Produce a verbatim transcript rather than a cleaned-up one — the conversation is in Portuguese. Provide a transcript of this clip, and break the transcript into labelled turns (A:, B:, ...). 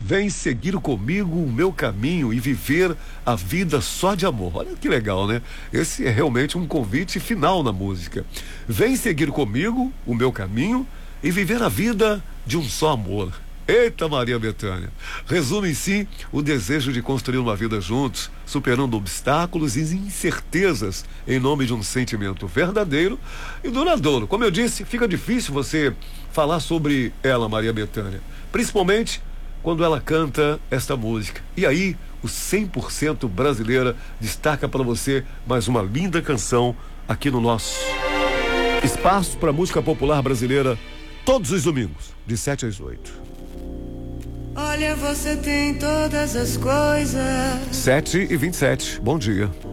A: Vem seguir comigo o meu caminho e viver a vida só de amor. Olha que legal, né? Esse é realmente um convite final na música. Vem seguir comigo o meu caminho e viver a vida de um só amor. Eita Maria Bethânia, resume em si o desejo de construir uma vida juntos, superando obstáculos e incertezas em nome de um sentimento verdadeiro e duradouro. Como eu disse, fica difícil você falar sobre ela, Maria Bethânia, principalmente quando ela canta esta música. E aí, o cem por cento brasileira destaca para você mais uma linda canção aqui no nosso Espaço para Música Popular Brasileira, todos os domingos, de sete às oito.
B: Olha, você tem todas as coisas.
A: sete e vinte e sete, bom dia.